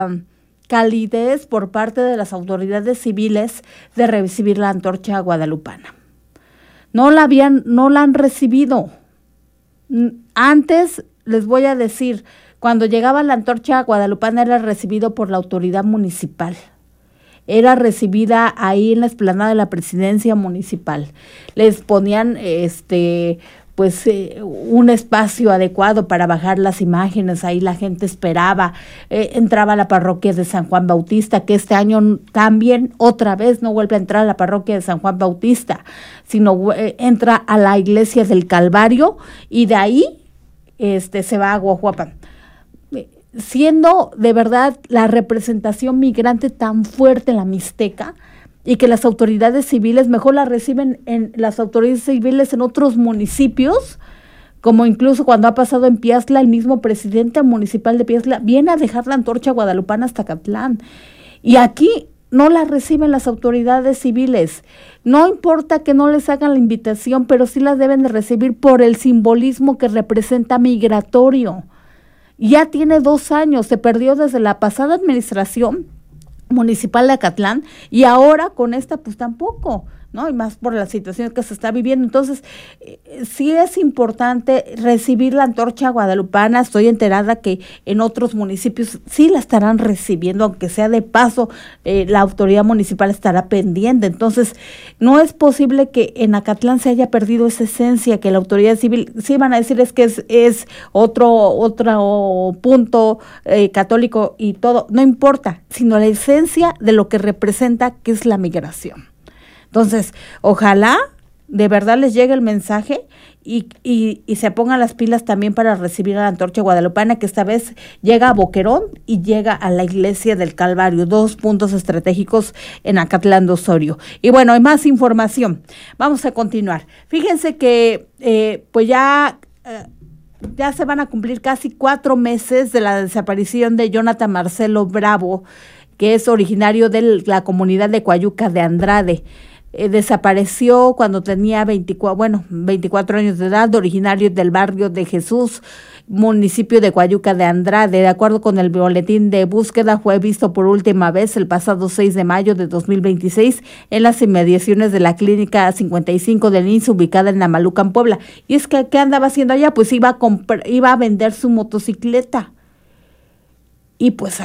calidez por parte de las autoridades civiles de recibir la antorcha guadalupana. No la han recibido. Antes, les voy a decir, cuando llegaba la antorcha guadalupana era recibido por la autoridad municipal. Era recibida ahí en la explanada de la presidencia municipal. Les ponían un espacio adecuado para bajar las imágenes, ahí la gente esperaba, entraba a la parroquia de San Juan Bautista, que este año también otra vez no vuelve a entrar a la parroquia de San Juan Bautista, sino entra a la iglesia del Calvario y de ahí se va a Guajuapan. Siendo de verdad la representación migrante tan fuerte en la Mixteca, y que las autoridades civiles mejor la reciben las autoridades civiles en otros municipios, como incluso cuando ha pasado en Piazla, el mismo presidente municipal de Piazla viene a dejar la antorcha guadalupana hasta Acatlán. Y aquí no la reciben las autoridades civiles. No importa que no les hagan la invitación, pero sí la deben de recibir por el simbolismo que representa migratorio. Ya tiene 2 años, se perdió desde la pasada administración municipal de Acatlán y ahora con esta pues tampoco, ¿no? Y más por la situación que se está viviendo. Entonces, sí es importante recibir la antorcha guadalupana. Estoy enterada que en otros municipios sí la estarán recibiendo, aunque sea de paso, la autoridad municipal estará pendiente. Entonces, no es posible que en Acatlán se haya perdido esa esencia, que la autoridad civil, sí van a decir es otro punto católico y todo, no importa, sino la esencia de lo que representa, que es la migración. Entonces, ojalá de verdad les llegue el mensaje y se pongan las pilas también para recibir a la antorcha guadalupana, que esta vez llega a Boquerón y llega a la iglesia del Calvario, 2 puntos estratégicos en Acatlán de Osorio. Y bueno, hay más información. Vamos a continuar. Fíjense que pues ya se van a cumplir casi 4 meses de la desaparición de Jonathan Marcelo Bravo, que es originario de la comunidad de Coayuca de Andrade. Desapareció cuando tenía 24 años de edad, originario del barrio de Jesús, municipio de Coayuca de Andrade. De acuerdo con el boletín de búsqueda, fue visto por última vez el pasado 6 de mayo de 2026 en las inmediaciones de la Clínica 55 del IMSS, ubicada en Namalucan, Puebla. Y es que, ¿qué andaba haciendo allá? Pues iba a vender su motocicleta. Y pues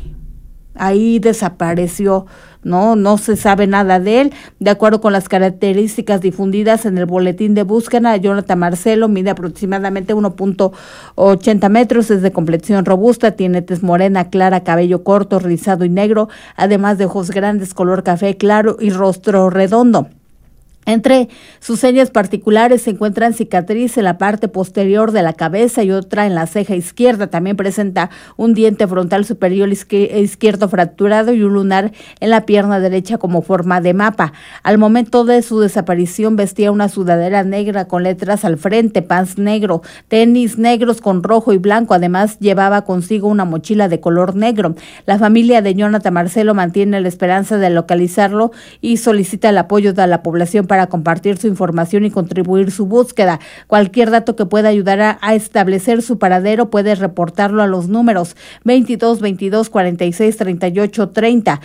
ahí desapareció, no se sabe nada de él. De acuerdo con las características difundidas en el boletín de búsqueda, Jonathan Marcelo mide aproximadamente 1.80 metros, es de complexión robusta, tiene tez morena clara, cabello corto, rizado y negro, además de ojos grandes, color café claro y rostro redondo. Entre sus señas particulares se encuentran cicatriz en la parte posterior de la cabeza y otra en la ceja izquierda. También presenta un diente frontal superior izquierdo fracturado y un lunar en la pierna derecha como forma de mapa. Al momento de su desaparición vestía una sudadera negra con letras al frente, pants negro, tenis negros con rojo y blanco. Además llevaba consigo una mochila de color negro. La familia de Jonathan Marcelo mantiene la esperanza de localizarlo y solicita el apoyo de la población para compartir su información y contribuir su búsqueda. Cualquier dato que pueda ayudar a establecer su paradero puede reportarlo a los números 22 22 46 38 30,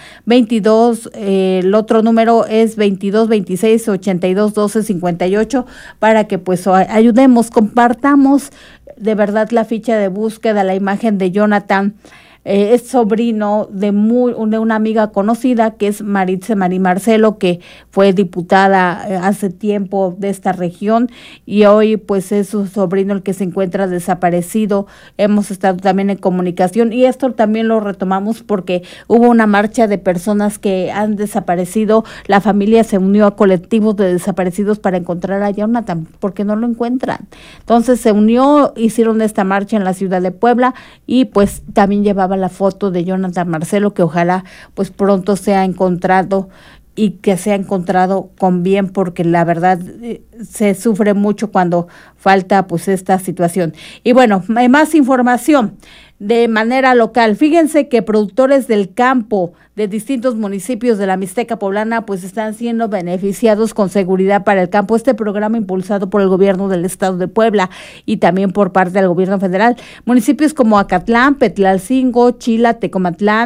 el otro número es 22 26 82 12 58, para que pues ayudemos, compartamos de verdad la ficha de búsqueda, la imagen de Jonathan. Es sobrino de una amiga conocida, que es Maritza Marí Marcelo, que fue diputada hace tiempo de esta región, y hoy pues es su sobrino el que se encuentra desaparecido. Hemos estado también en comunicación y esto también lo retomamos porque hubo una marcha de personas que han desaparecido. La familia se unió a colectivos de desaparecidos para encontrar a Jonathan, porque no lo encuentran. Entonces se unió, hicieron esta marcha en la ciudad de Puebla y pues también llevaba la foto de Jonathan Marcelo, que ojalá pues pronto sea encontrado y que sea encontrado con bien, porque la verdad se sufre mucho cuando falta pues esta situación. Y bueno, hay más información de manera local. Fíjense que productores del campo de distintos municipios de la Mixteca poblana pues están siendo beneficiados con seguridad para el campo. Este programa impulsado por el gobierno del estado de Puebla y también por parte del gobierno federal. Municipios como Acatlán, Petlalcingo, Chila, Tecomatlán,